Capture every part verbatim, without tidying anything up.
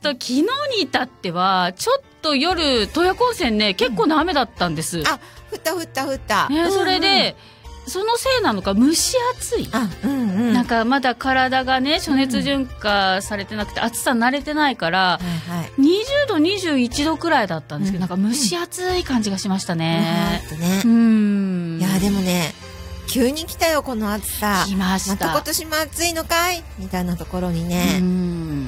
と昨日に至ってはちょっと夜洞爺湖温泉ね結構な雨だったんです、うん、 あ降った降った降った、 ね、それで、うんうん、そのせいなのか蒸し暑い、あ、うんうん、なんかまだ体がね暑熱順化されてなくて、うん、暑さ慣れてないから、はいはい、にじゅうどにじゅういちどくらいだったんですけど、うん、なんか蒸し暑い感じがしましたね、 うん、ね、うん、いやでもね急に来たよこの暑さ。 来ました。 また今年も暑いのかいみたいなところにね、うん、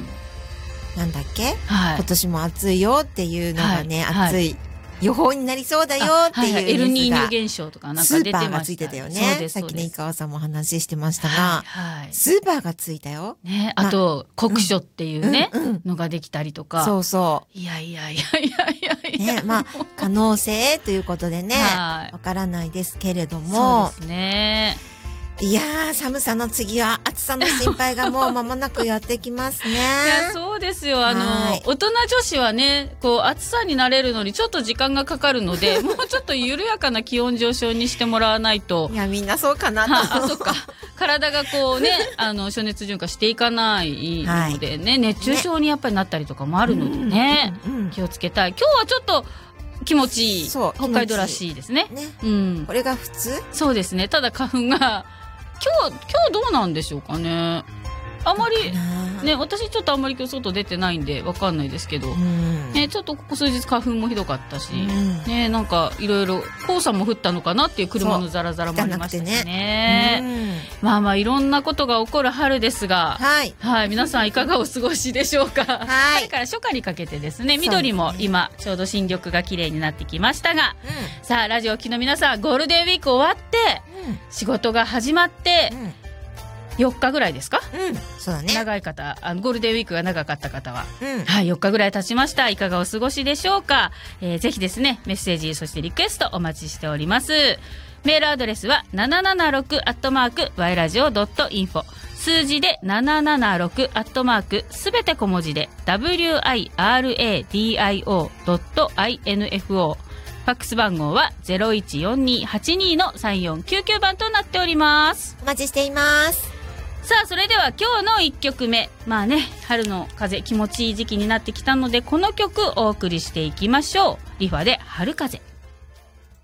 なんだっけ、はい、今年も暑いよっていうのがね、はい、暑い予報になりそうだよっていうニュースが、はいはい、 エルニーニョ現象とかなんか出てました。 スーパーがついてたよね。さっきね井川さんも話してましたが、はいはい、スーパーがついたよ、 ね、あと、ま、酷暑っていうね、うんうん、のができたりとか、 そうそう、 いやいやいやいやいやいや、 ね、まあ可能性ということでねわ、はい、からないですけれども、 そうですね。 いやー寒さの次は暑さの心配がもう間もなくやってきますね。いやそうですよ。あの大人女子はねこう暑さに慣れるのにちょっと時間がかかるのでもうちょっと緩やかな気温上昇にしてもらわないと。 いやみんなそうかなと。 あそっか体がこうねあの暑熱順化していかないのでね、はい、熱中症にやっぱりなったりとかもあるのでね、うんうんうん、気をつけたい。今日はちょっと気持ちいい北海道らしいですね。ね、うん、 これが普通。そうですね。 ただ花粉が今日、今日どうなんでしょうかね。あまりね、私ちょっとあんまり今日外出てないんでわかんないですけど、ね、ちょっとここ数日花粉もひどかったし、ね、なんかいろいろ黄砂も降ったのかなっていう車のザラザラもありましたしね。ね、まあまあいろんなことが起こる春ですが、はい、はい、皆さんいかがお過ごしでしょうか。はい、春から初夏にかけてですね、緑も今ちょうど新緑が綺麗になってきましたが、うん、さあラジオ機の皆さんゴールデンウィーク終わって、うん、仕事が始まって、うん、よっかぐらいですか、 うん、そうだね。 長い方、あのゴールデンウィークが長かった方は、うん、はい、よっかぐらい経ちました。いかがお過ごしでしょうか。えー、ぜひですねメッセージそしてリクエストお待ちしております。メールアドレスは ななななろく アットマーク ワイラジオ ドットインフォ、 数字でななななろく アットマークすべて小文字で ダブリューアイアールエーディーアイオー ドットインフォ、ファックス番号は ゼロいちよんにはちに のさんよんきゅうきゅうばんとなっております。 お待ちしています。 さあそれでは今日のいっきょくめ、まあね春の風気持ちいい時期になってきたのでこの曲お送りしていきましょう。リファで春風。